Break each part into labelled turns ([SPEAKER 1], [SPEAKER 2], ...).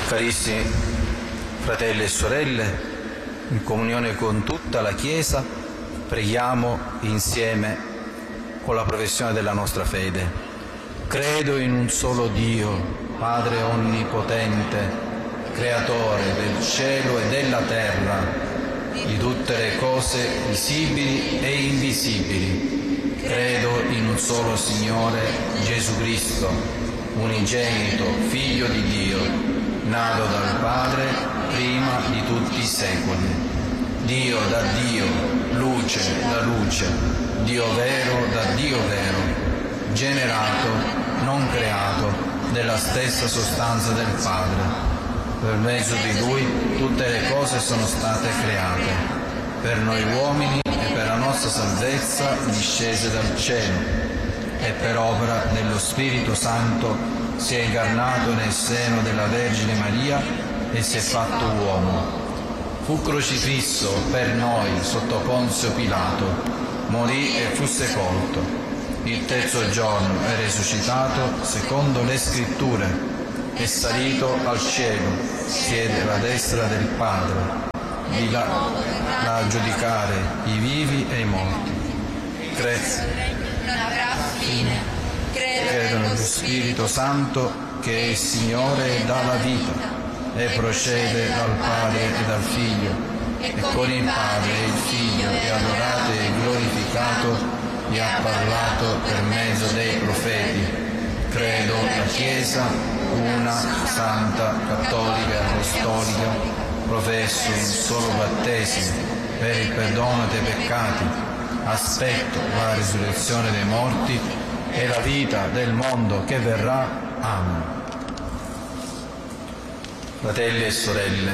[SPEAKER 1] Carissimi fratelli e sorelle, in comunione con tutta la Chiesa, preghiamo insieme con la professione della nostra fede. Credo in un solo Dio, Padre Onnipotente, Creatore del cielo e della terra, di tutte le cose visibili e invisibili. Credo in un solo Signore, Gesù Cristo, unigenito, Figlio di Dio, nato dal Padre prima di tutti i secoli. Dio da Dio, luce da luce, Dio vero da Dio vero, generato, non creato, della stessa sostanza del Padre. Per mezzo di Lui tutte le cose sono state create, per noi uomini e per la nostra salvezza discese dal cielo, e per opera dello Spirito Santo si è incarnato nel seno della Vergine Maria e si è fatto uomo. Fu crocifisso per noi sotto Ponzio Pilato, morì e fu sepolto. Il terzo giorno è risuscitato secondo le Scritture, è salito al cielo, siede alla destra del Padre, di là a giudicare i vivi e i morti. Credo nello Spirito Santo, che è il Signore e dà la vita, e procede dal Padre e dal Figlio, e con il Padre e il Figlio è adorato e glorificato, e ha parlato per mezzo dei profeti. Credo la Chiesa, una, santa, cattolica e apostolica, professo un solo battesimo per il perdono dei peccati, aspetto la risurrezione dei morti e la vita del mondo che verrà. Amen. Fratelli e sorelle,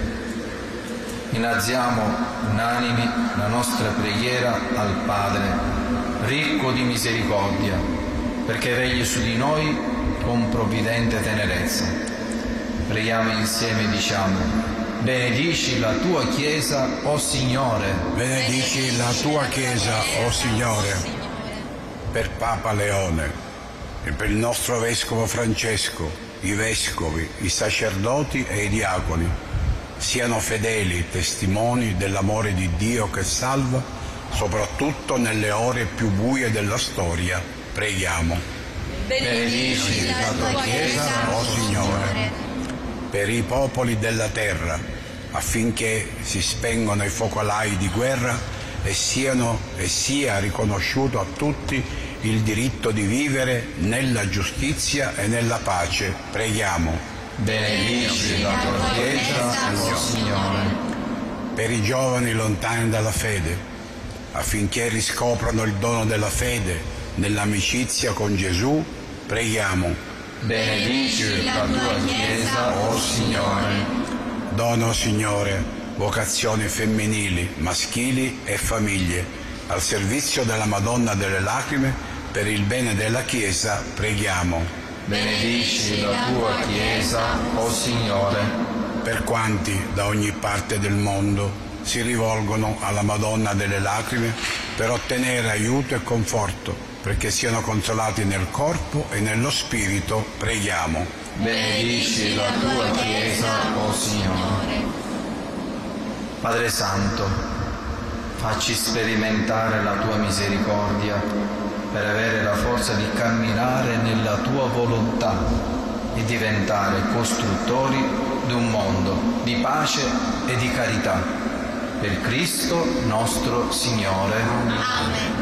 [SPEAKER 1] innalziamo unanimi la nostra preghiera al Padre, ricco di misericordia, perché vegli su di noi con provvidente tenerezza. Preghiamo insieme e diciamo: benedici la tua Chiesa, o Signore.
[SPEAKER 2] Benedici la tua Chiesa, o Signore. Per Papa Leone e per il nostro Vescovo Francesco, i Vescovi, i sacerdoti e i diaconi siano fedeli testimoni dell'amore di Dio che salva, soprattutto nelle ore più buie della storia. Preghiamo.
[SPEAKER 3] Benedici la tua Chiesa,
[SPEAKER 2] o Signore. Per i popoli della terra, affinché si spengano i focolai di guerra e sia riconosciuto a tutti il diritto di vivere nella giustizia e nella pace. Preghiamo.
[SPEAKER 1] Benedici la tua Chiesa, o Signore.
[SPEAKER 2] Per i giovani lontani dalla fede, affinché riscoprano il dono della fede nell'amicizia con Gesù, preghiamo.
[SPEAKER 1] Benedici la tua Chiesa, o Signore.
[SPEAKER 2] Dona, Signore, vocazioni femminili, maschili e famiglie, al servizio della Madonna delle Lacrime, per il bene della Chiesa, preghiamo.
[SPEAKER 1] Benedici la tua Chiesa, o Signore.
[SPEAKER 2] Per quanti da ogni parte del mondo si rivolgono alla Madonna delle Lacrime per ottenere aiuto e conforto, perché siano consolati nel corpo e nello spirito, preghiamo.
[SPEAKER 1] Benedici la tua Chiesa, o Signore. Padre Santo, facci sperimentare la tua misericordia per avere la forza di camminare nella tua volontà e diventare costruttori di un mondo di pace e di carità. Per Cristo nostro Signore.
[SPEAKER 3] Amen.